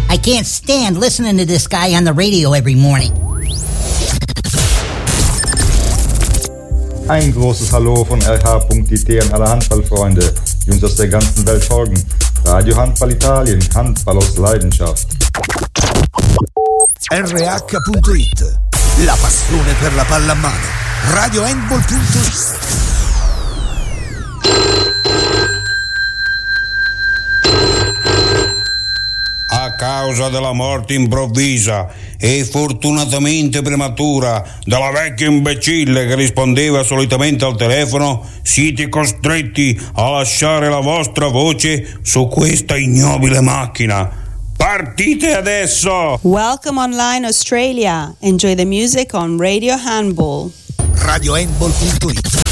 I can't stand listening to this guy on the radio every morning. Ein großes Hallo von RH.it an alle Handballfreunde, die uns aus der ganzen Welt folgen. Radio Handball Italien, Handball aus Leidenschaft. RH.it, la passione per la palla a mano. RadioHandball.it. A causa della morte improvvisa e fortunatamente prematura della vecchia imbecille che rispondeva solitamente al telefono, siete costretti a lasciare la vostra voce su questa ignobile macchina. Partite adesso! Welcome online Australia. Enjoy the music on Radio Handball. RadioHandball.it.